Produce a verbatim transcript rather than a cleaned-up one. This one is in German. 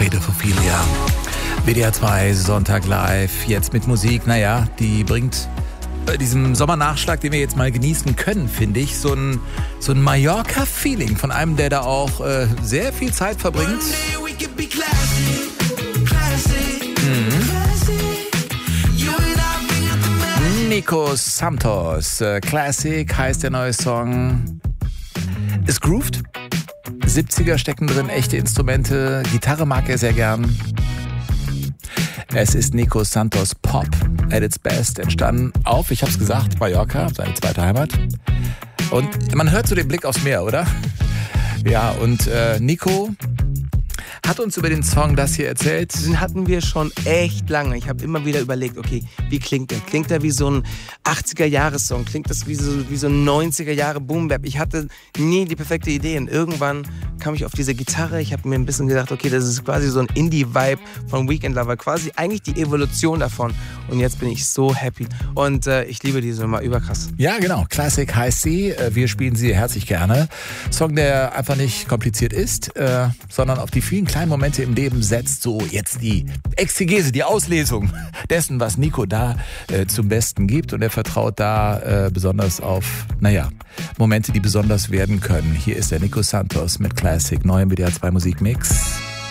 Pädophilia. W D R zwei Sonntag live, jetzt mit Musik, naja, die bringt bei diesem Sommernachschlag, den wir jetzt mal genießen können, finde ich, so ein, so ein Mallorca-Feeling von einem, der da auch äh, sehr viel Zeit verbringt. Mhm. Nico Santos, äh, Classic heißt der neue Song. Es grooved. siebziger stecken drin, echte Instrumente. Gitarre mag er sehr gern. Es ist Nico Santos Pop at its best, entstanden auf, ich hab's gesagt, Mallorca, seine zweite Heimat. Und man hört so den Blick aufs Meer, oder? Ja, und äh, Nico hat uns über den Song das hier erzählt. Den hatten wir schon echt lange. Ich habe immer wieder überlegt, okay, wie klingt der? Klingt der wie so ein achtziger-Jahres-Song? Klingt das wie so, wie so ein neunziger-Jahre-Boom-Bap? Ich hatte nie die perfekte Idee. Und irgendwann kam ich auf diese Gitarre. Ich habe mir ein bisschen gedacht, okay, das ist quasi so ein Indie-Vibe von Weekend Lover. Quasi eigentlich die Evolution davon. Und jetzt bin ich so happy. Und äh, ich liebe diese Nummer überkrass. Ja, genau. Classic heißt sie. Wir spielen sie herzlich gerne. Song, der einfach nicht kompliziert ist, äh, sondern auf die vielen kleinen Momente im Leben setzt. So jetzt die Exegese, die Auslesung dessen, was Nico da äh, zum Besten gibt. Und er vertraut da äh, besonders auf, naja, Momente, die besonders werden können. Hier ist der Nico Santos mit Classic, neu im W D R zwei Musikmix.